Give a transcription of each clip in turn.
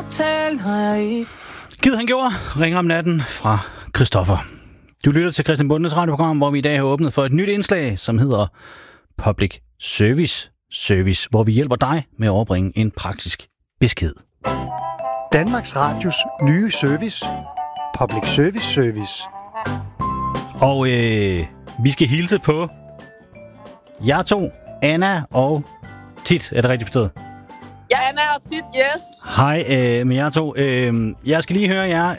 tale, har jeg ikke. Gid han gjorde. Ringer om natten fra Christoffer. Du lytter til Christian Bundes radioprogram, hvor vi i dag har åbnet for et nyt indslag, som hedder Public Service, hvor vi hjælper dig med at overbringe en praktisk besked. Danmarks Radios nye service. Public Service. Og vi skal hilse på jer to, Anna og Tit. Er det rigtigt forstået? Ja, Anna og Tit, yes. Hej med jer to. Jeg skal lige høre jer.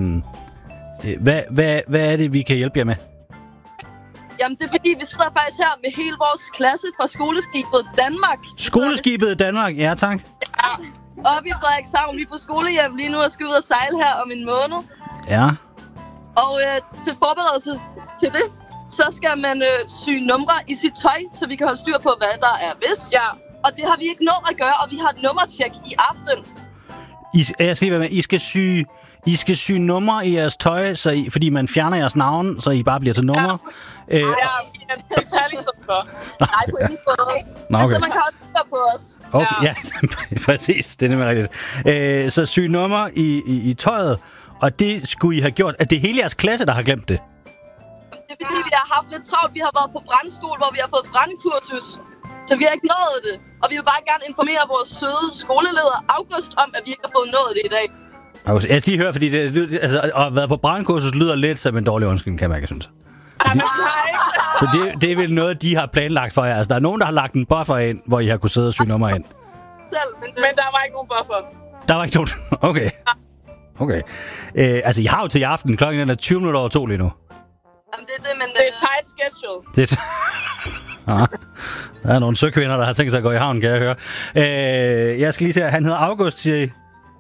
Hvad er det, vi kan hjælpe jer med? Jamen, det er fordi, vi sidder faktisk her med hele vores klasse fra Skoleskibet Danmark. Skoleskibet Danmark, ja tak. Ja, oppe i Frederikshavn. Vi er på skolehjem lige nu og skal ud og sejle her om en måned. Ja. Og til forberedelse til det, så skal man sy numre i sit tøj, så vi kan holde styr på, hvad der er hvis. Ja. Og det har vi ikke nået at gøre, og vi har et nummertjek i aften. Jeg skal lige være med. I skal sy numre i jeres tøj, fordi man fjerner jeres navn, så I bare bliver til numre. Ja, vi er en særlig sådan for. Nej, på ingen måde. Okay. Altså, man kan også styr på os. Okay, ja, præcis. Det er nemlig rigtigt. Så sy numre i tøjet, og det skulle I have gjort. Er det hele jeres klasse, der har glemt det? Det er fordi, vi har haft lidt travlt. Vi har været på brandskole, hvor vi har fået brandkursus. Så vi har ikke nået det. Og vi vil bare gerne informere vores søde skoleleder August om, at vi ikke har fået nået det i dag. August, jeg skal lige høre, fordi at have været på brandkursus lyder lidt som en dårlig undskyldning, kan man ikke synes. Så det er vel noget, de har planlagt for jer. Altså, der er nogen, der har lagt en buffer ind, hvor I har kunnet sidde og sy nummer ind. Men der var ikke nogen buffer. Der var ikke nogen? Okay. Okay. Altså, I har jo til i aften. Klokken er 20 minutter over 2 lige nu. Jamen, det er det, men det er tight schedule. Ja. Der er nogle søkvinder, der har tænkt sig at gå i havn, kan jeg høre. Jeg skal lige se, han hedder August, siger I.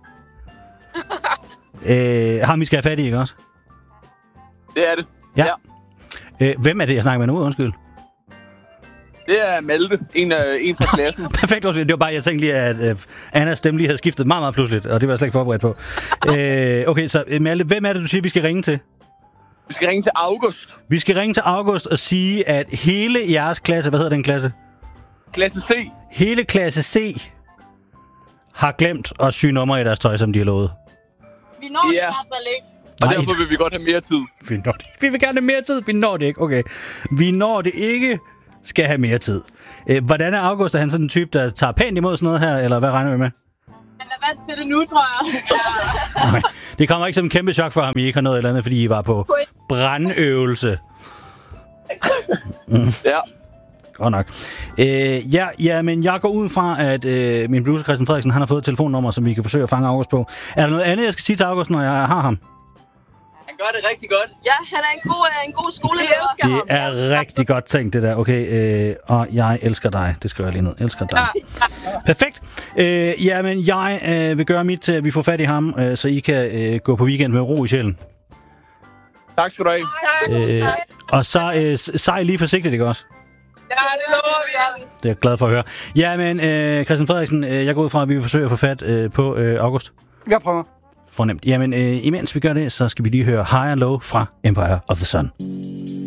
Ham vi skal have fat i, ikke også? Det er det. Ja. Hvem er det, jeg snakker med nu? Undskyld. Det er Malte, en fra klassen. Perfekt, undskyld. Det var bare, jeg tænkte lige, at Annas stemme lige havde skiftet meget, meget pludseligt, og det var jeg slet ikke forberedt på. Okay, så Malte, hvem er det, du siger, vi skal ringe til? Vi skal ringe til August. Vi skal ringe til August og sige, at hele jeres klasse, hvad hedder den klasse? Klasse C. Hele klasse C har glemt at sy numre i deres tøj, som de har lovet. Vi når det i hvert fald ikke. Og derfor vil vi godt have mere tid. Vi vil gerne have mere tid. Vi når det ikke. Okay. Vi når det ikke. Skal have mere tid. Hvordan er August? Er han sådan en type, der tager pænt imod sådan noget her? Eller hvad regner vi med? Han er vant til det nu, tror jeg. Okay. Det kommer ikke som en kæmpe chok for ham, I ikke har noget eller andet, fordi I var på brandøvelse. Ja. Godt nok. Men jeg går ud fra, at min producer Christian Frederiksen, han har fået et telefonnummer, som vi kan forsøge at fange August på. Er der noget andet, jeg skal sige til August, når jeg har ham? Han gør det rigtig godt. Ja, han er en god skoleleder. Det er rigtig godt tænkt, det der. Okay, og jeg elsker dig. Det skriver jeg lige ned. Elsker dig. Perfekt. Jamen, jeg vil gøre mit til, at vi får fat i ham, så I kan gå på weekend med ro i sjælen. Tak skal du have. Tak. Og så sej lige forsigtigt, ikke også? Ja, det lover vi. Det er jeg glad for at høre. Jamen, Christian Frederiksen, jeg går ud fra, at vi vil forsøge at få fat på August. Jeg prøver. Fornemt. Jamen, imens vi gør det, så skal vi lige høre High and Low fra Empire of the Sun.